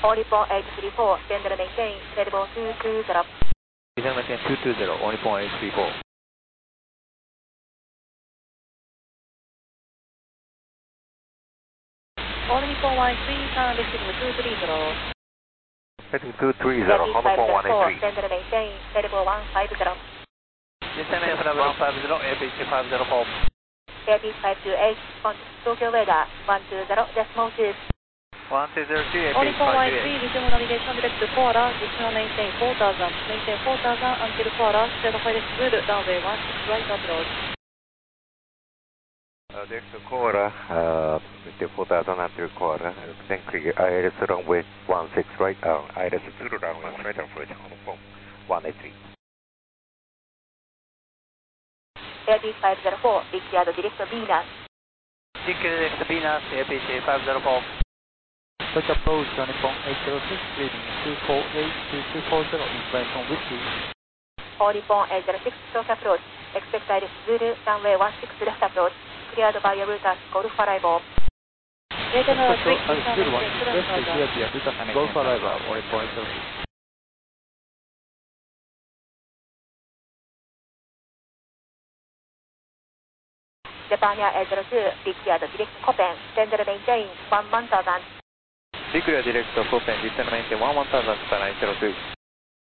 Only for 834, send and maintain, level 220. Descend maintain 220, only for 834. Only for 113, turn receiving 230. Heading 230, Honda 4183. Send and maintain, level 150. Descend maintain level 150, APC 504. APC 528, contact Tokyo weather, 120, decimal 2. 1202, APC Only for 113, 528. resume navigation direct to Koala, descend maintain 4000, maintain 4000 until Koala, certified good, runway 16 right approach. Direct to Koala, maintain 4000 until Koala, then clear ILS runway 16 right, ILS 0 runway straight approach, Honda 183. APC 504, declared direct to Venus. Declared direct to Venus, APC 504. Touch approach, Nippon 806, reading 248-2240, information whiskey. Only for 806, stroke approach, expect ILS Zulu, runway 16 left approach, cleared by your routers, Golf Arrival. Regional 3, Zulu 1, left is Ethiopia, Golf Arrival, only for 806. Japan Air 802, declared direct Copen, send and maintain 1000. Declare direct to Copen, descend maintain 1000, Japan 802.